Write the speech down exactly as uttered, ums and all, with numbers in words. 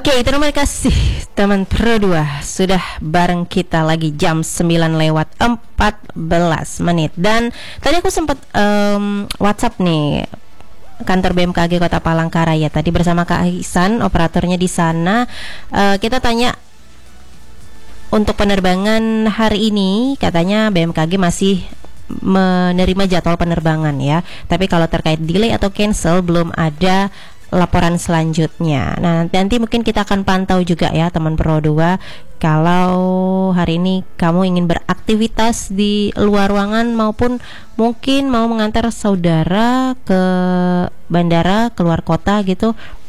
Oke, terima kasih teman Pro dua sudah bareng kita lagi jam sembilan lewat empat belas menit. Dan tadi aku sempat um, WhatsApp nih kantor B M K G Kota Palangkaraya tadi bersama Kak Ihsan, operatornya di sana. Uh, kita tanya untuk penerbangan hari ini, katanya B M K G masih menerima jadwal penerbangan ya. Tapi kalau terkait delay atau cancel belum ada laporan selanjutnya. Nah, nanti, nanti mungkin kita akan pantau juga ya teman Pro dua. Kalau hari ini kamu ingin beraktivitas di luar ruangan maupun mungkin mau mengantar saudara ke bandara, keluar kota gitu,